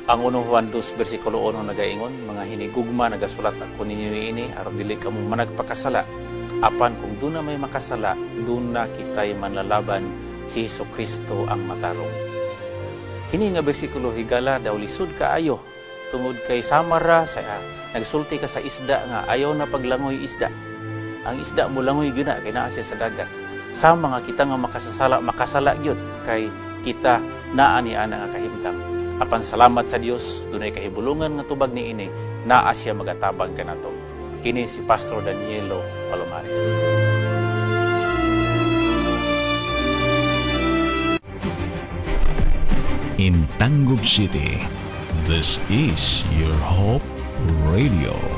Ang 1 Juan 2 versikulo 1 nagaingon, mga hinigugma nagasulat ako ninyo ini aron dili kamo managpakasala. Apan kung doon na may makasala, doon na kita'y manlalaban, si Jesucristo ang matarong. Kini nga bersikulo higala daw lisod kaayo tungod kay samara sa nagsulti ka sa isda nga ayaw na paglangoy isda. Ang isda mo langoy gina kay naa siya sa dagat. Sama nga kita nga makasala gyud kay kita naa ni ana nga kahimtang. Apan salamat sa Dios dunay kahibulungan nga tubag niini naa siya magatabang kanato. Kini si Pastor Danielo Palomares. In Tangub City, this is your Hope Radio.